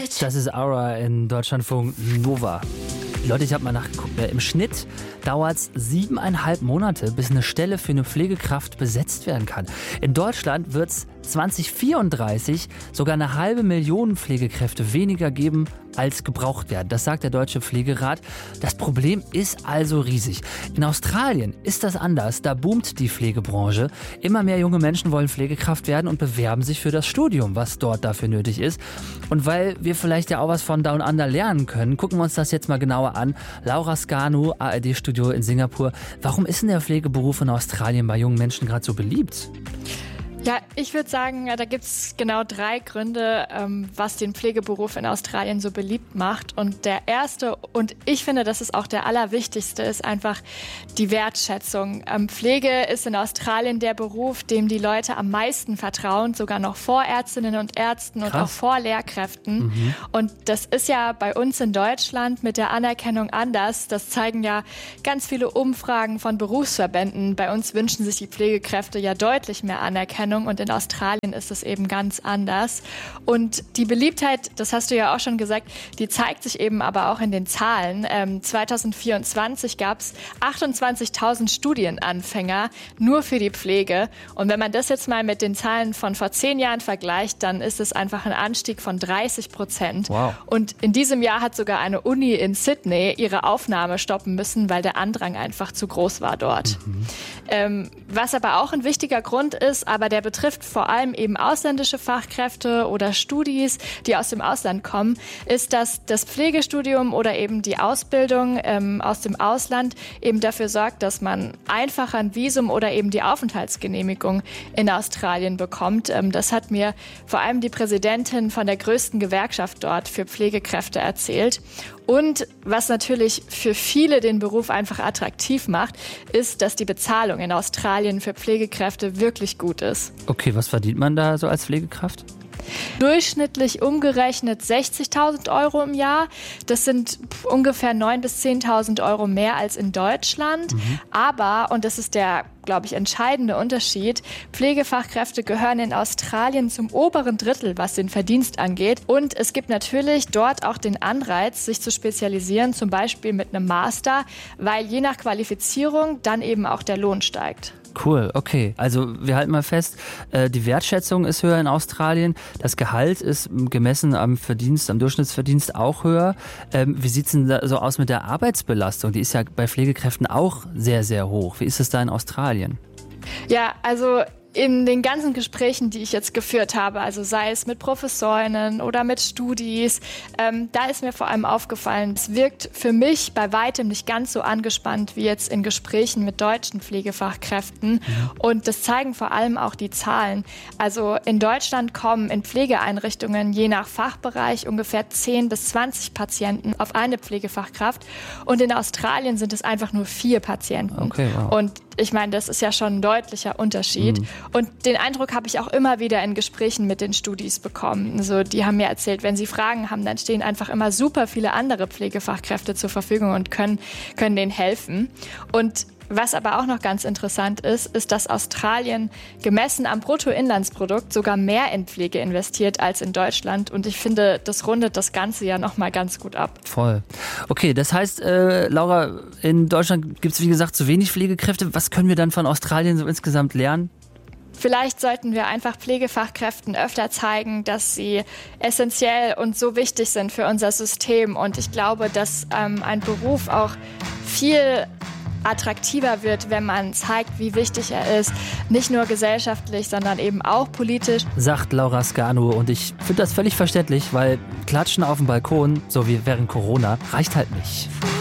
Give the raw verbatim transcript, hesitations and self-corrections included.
Das ist Aura in Deutschlandfunk Nova. Leute, ich habe mal nachgeguckt. Im Schnitt dauert es siebeneinhalb Monate, bis eine Stelle für eine Pflegekraft besetzt werden kann. In Deutschland wird es zwanzig vierunddreißig sogar eine halbe Million Pflegekräfte weniger geben, als gebraucht werden. Das sagt der Deutsche Pflegerat. Das Problem ist also riesig. In Australien ist das anders. Da boomt die Pflegebranche. Immer mehr junge Menschen wollen Pflegekraft werden und bewerben sich für das Studium, was dort dafür nötig ist. Und weil wir vielleicht ja auch was von Down Under lernen können, gucken wir uns das jetzt mal genauer an. Laura Scanu, A R D-Studio in Singapur. Warum ist denn der Pflegeberuf in Australien bei jungen Menschen gerade so beliebt? Ja, ich würde sagen, da gibt es genau drei Gründe, ähm, was den Pflegeberuf in Australien so beliebt macht. Und der erste, und ich finde, das ist auch der allerwichtigste, ist einfach die Wertschätzung. Ähm, Pflege ist in Australien der Beruf, dem die Leute am meisten vertrauen, sogar noch vor Ärztinnen und Ärzten und Krass. auch vor Lehrkräften. Mhm. Und das ist ja bei uns in Deutschland mit der Anerkennung anders. Das zeigen ja ganz viele Umfragen von Berufsverbänden. Bei uns wünschen sich die Pflegekräfte ja deutlich mehr Anerkennung. Und in Australien ist es eben ganz anders. Und die Beliebtheit, das hast du ja auch schon gesagt, die zeigt sich eben aber auch in den Zahlen. Ähm, zwanzig vierundzwanzig gab es achtundzwanzigtausend Studienanfänger nur für die Pflege. Und wenn man das jetzt mal mit den Zahlen von vor zehn Jahren vergleicht, dann ist es einfach ein Anstieg von dreißig Prozent. Wow. Und in diesem Jahr hat sogar eine Uni in Sydney ihre Aufnahme stoppen müssen, weil der Andrang einfach zu groß war dort. Mhm. Ähm, was aber auch ein wichtiger Grund ist, aber der betrifft vor allem eben ausländische Fachkräfte oder Studis, die aus dem Ausland kommen, ist, dass das Pflegestudium oder eben die Ausbildung ähm, aus dem Ausland eben dafür sorgt, dass man einfacher ein Visum oder eben die Aufenthaltsgenehmigung in Australien bekommt. Ähm, das hat mir vor allem die Präsidentin von der größten Gewerkschaft dort für Pflegekräfte erzählt. Und was natürlich für viele den Beruf einfach attraktiv macht, ist, dass die Bezahlung in Australien für Pflegekräfte wirklich gut ist. Okay, was verdient man da so als Pflegekraft? Durchschnittlich umgerechnet sechzigtausend Euro im Jahr. Das sind ungefähr neuntausend bis zehntausend Euro mehr als in Deutschland. Mhm. Aber, und das ist der, glaube ich, entscheidende Unterschied, Pflegefachkräfte gehören in Australien zum oberen Drittel, was den Verdienst angeht. Und es gibt natürlich dort auch den Anreiz, sich zu spezialisieren, zum Beispiel mit einem Master, weil je nach Qualifizierung dann eben auch der Lohn steigt. Cool, okay. Also wir halten mal fest, äh, die Wertschätzung ist höher in Australien, das Gehalt ist gemessen am Verdienst, am Durchschnittsverdienst auch höher. Ähm, wie sieht es denn da so aus mit der Arbeitsbelastung? Die ist ja bei Pflegekräften auch sehr, sehr hoch. Wie ist es da in Australien? Ja, also in den ganzen Gesprächen, die ich jetzt geführt habe, also sei es mit Professorinnen oder mit Studis, ähm, da ist mir vor allem aufgefallen, es wirkt für mich bei weitem nicht ganz so angespannt wie jetzt in Gesprächen mit deutschen Pflegefachkräften. Ja. Und das zeigen vor allem auch die Zahlen. Also in Deutschland kommen in Pflegeeinrichtungen je nach Fachbereich ungefähr zehn bis zwanzig Patienten auf eine Pflegefachkraft. Und in Australien sind es einfach nur vier Patienten. Okay, wow. Und ich meine, das ist ja schon ein deutlicher Unterschied. Mhm. Und den Eindruck habe ich auch immer wieder in Gesprächen mit den Studis bekommen. Also die haben mir erzählt, wenn sie Fragen haben, dann stehen einfach immer super viele andere Pflegefachkräfte zur Verfügung und können, können denen helfen. Und was aber auch noch ganz interessant ist, ist, dass Australien gemessen am Bruttoinlandsprodukt sogar mehr in Pflege investiert als in Deutschland. Und ich finde, das rundet das Ganze ja nochmal ganz gut ab. Voll. Okay, das heißt, äh, Laura, in Deutschland gibt es wie gesagt zu wenig Pflegekräfte. Was können wir dann von Australien so insgesamt lernen? Vielleicht sollten wir einfach Pflegefachkräften öfter zeigen, dass sie essentiell und so wichtig sind für unser System. Und ich glaube, dass ähm, ein Beruf auch viel attraktiver wird, wenn man zeigt, wie wichtig er ist. Nicht nur gesellschaftlich, sondern eben auch politisch. Sagt Laura Scanu. Und ich finde das völlig verständlich, weil Klatschen auf dem Balkon, so wie während Corona, reicht halt nicht.